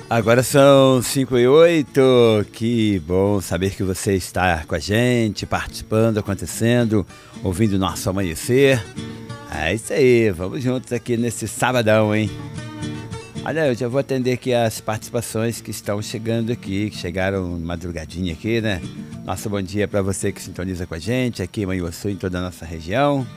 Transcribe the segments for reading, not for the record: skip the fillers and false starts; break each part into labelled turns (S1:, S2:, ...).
S1: Agora são 5h08, que bom saber que você está com a gente, participando, acontecendo, ouvindo o nosso amanhecer. É isso aí, vamos juntos aqui nesse sabadão, hein? Olha, eu já vou atender aqui as participações que estão chegando aqui, que chegaram madrugadinha aqui, né? Nosso bom dia para você que sintoniza com a gente aqui em Manhuaçu, em toda a nossa região.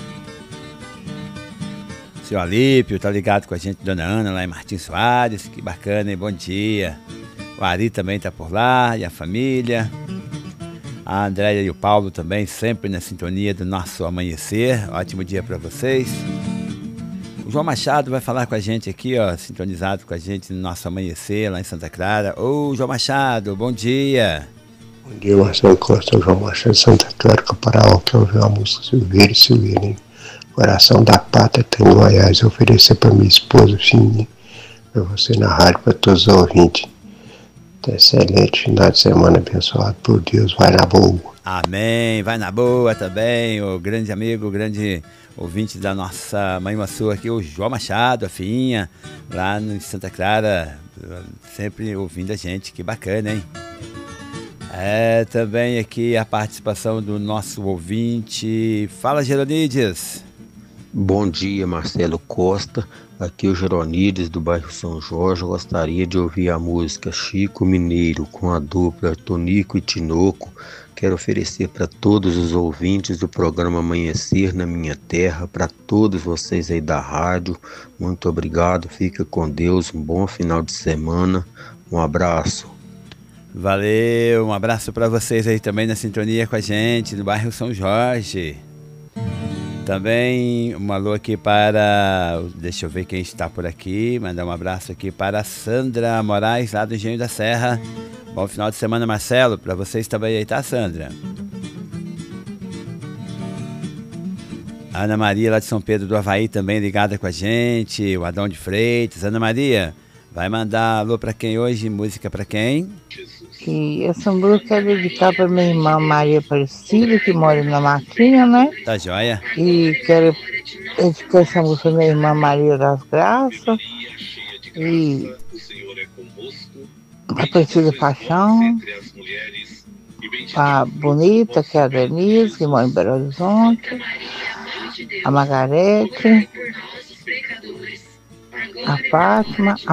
S1: Seu Alípio, tá ligado com a gente, Dona Ana, lá em Martins Soares, que bacana, hein? Bom dia. O Ari também tá por lá, e a família. A Andréia e o Paulo também, sempre na sintonia do nosso amanhecer. Ótimo dia para vocês. O João Machado vai falar com a gente aqui, ó, sintonizado com a gente no nosso amanhecer, lá em Santa Clara. Ô, João Machado, bom dia.
S2: Bom dia, Marcelo Costa, João Machado, Santa Clara, Caparal, que ouviu a música Silveira e Silveira, hein? Coração da Pátria, tem em Goiás, oferecer para minha esposa, Fininha, para você na rádio, para todos os ouvintes. Excelente final de semana, abençoado por Deus, vai na boa.
S1: Amém, vai na boa também, o grande amigo, o grande ouvinte da nossa Manhuaçu aqui, o João Machado, a filhinha, lá em Santa Clara, sempre ouvindo a gente, que bacana, hein? É, também aqui a participação do nosso ouvinte. Fala, Geronides.
S3: Bom dia, Marcelo Costa. Aqui é o Geronides do bairro São Jorge. Eu gostaria de ouvir a música Chico Mineiro com a dupla Tonico e Tinoco. Quero oferecer para todos os ouvintes do programa Amanhecer na Minha Terra, para todos vocês aí da rádio. Muito obrigado, fica com Deus, um bom final de semana. Um abraço.
S1: Valeu, um abraço para vocês aí também na sintonia com a gente, do bairro São Jorge. Também um alô aqui para, deixa eu ver quem está por aqui, mandar um abraço aqui para a Sandra Moraes, lá do Engenho da Serra. Bom final de semana, Marcelo, para vocês também aí, tá, Sandra? Ana Maria, lá de São Pedro do Avaí, também ligada com a gente, o Adão de Freitas. Ana Maria, vai mandar alô para quem hoje, música para quem?
S4: E essa música é dedicada para minha irmã Maria Aparecida, que mora na Matinha, né?
S1: Tá joia.
S4: E quero dedicar essa música à minha irmã Maria das Graças. E a Aparecida Paixão. A Bonita, que é a Denise, que mora em Belo Horizonte. A Margarete. A Fátima.